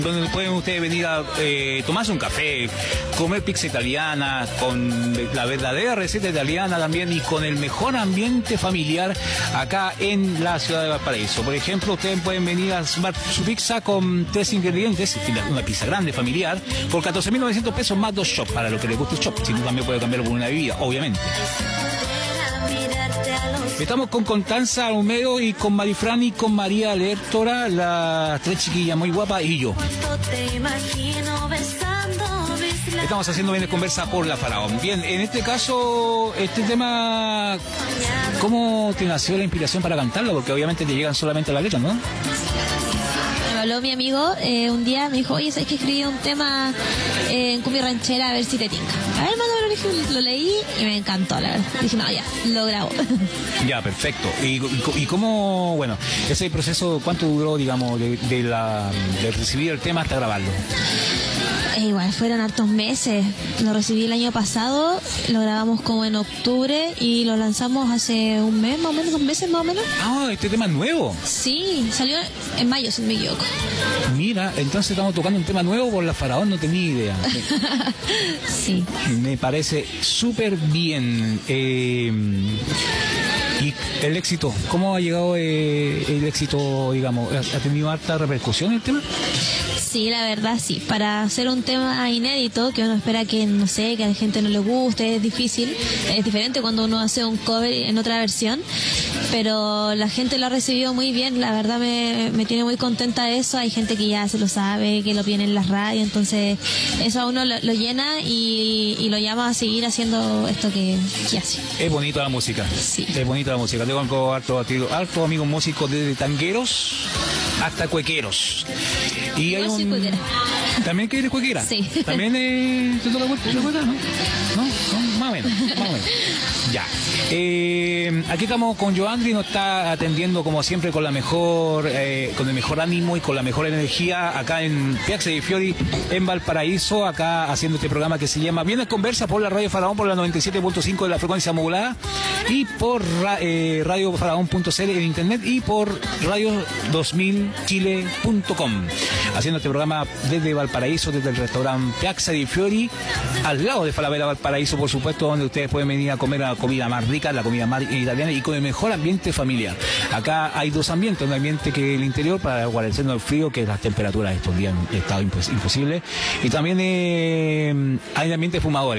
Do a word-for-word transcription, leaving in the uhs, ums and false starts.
donde pueden ustedes venir a eh, tomarse un café, comer pizza italiana, con la verdadera receta italiana también y con el mejor ambiente familiar acá en la ciudad de Valparaíso. Por ejemplo, ustedes pueden venir a tomar su pizza con tres ingredientes, una pizza grande, familiar, por catorce mil novecientos pesos más dos shops, para lo que les guste el shop. Si no, también puede cambiarlo por una bebida, obviamente. Estamos con Constanza Almedo y con Marifran y con María Lertora, las tres chiquillas muy guapas, y yo. Estamos haciendo bien de conversa por la Faraón. Bien, en este caso, este tema, ¿cómo te nació la inspiración para cantarlo? Porque obviamente te llegan solamente las letras, ¿no? Me habló mi amigo eh, un día, me dijo, oye, ¿sabes que escribí un tema eh, en cumbia ranchera? A ver si te tinca. A ver, mano, lo, lo leí y me encantó, la verdad. Dije, no, ya, lo grabo. Ya, perfecto. ¿Y, y, y cómo, bueno, ese proceso, cuánto duró, digamos, de, de, la, de recibir el tema hasta grabarlo? Eh, igual fueron hartos meses. Lo recibí el año pasado, lo grabamos como en octubre y lo lanzamos hace un mes, más o menos, dos meses más o menos. Ah, ¿este tema es nuevo? Sí, salió en mayo, si no me equivoco. Mira, entonces estamos tocando un tema nuevo por la Faraón, no tenía idea. Sí. Me parece súper bien. Eh, y el éxito, ¿cómo ha llegado eh, el éxito, digamos? ¿Ha tenido harta repercusión el tema? Sí, la verdad sí. Para hacer un tema inédito, que uno espera que, no sé, que a la gente no le guste, es difícil. Es diferente cuando uno hace un cover en otra versión. Pero la gente lo ha recibido muy bien. La verdad me, me tiene muy contenta eso. Hay gente que ya se lo sabe, que lo viene en las radios. Entonces eso a uno lo, lo llena y, y lo llama a seguir haciendo esto que, que hace. Es bonita la música. Sí. Es bonita la música. Tengo harto, harto amigos músicos desde tangueros hasta cuequeros. Y hay un... cuequera. ¿También que eres cuequera? Sí. ¿También eh, te toca cuequera? ¿No? ¿No? ¿No? Más o menos, más o menos. Ya. Eh, aquí estamos con Joandri, nos está atendiendo como siempre con la mejor, eh, con el mejor ánimo y con la mejor energía acá en Piazza di Fiori, en Valparaíso, acá haciendo este programa que se llama Vienes Conversa por la Radio Faraón, por la noventa y siete punto cinco de la frecuencia modulada y por eh, radio faraón punto c l en internet y por radio dos mil chile punto com, haciendo este programa desde Valparaíso, desde el restaurante Piazza di Fiori, al lado de Falabella Valparaíso, por supuesto, donde ustedes pueden venir a comer la comida más rica, la comida más italiana y con el mejor ambiente familiar. Acá hay dos ambientes, un ambiente que es el interior para guarecernos el frío, que las temperaturas estos días han estado impos imposibles, y también eh, hay ambientes fumadores.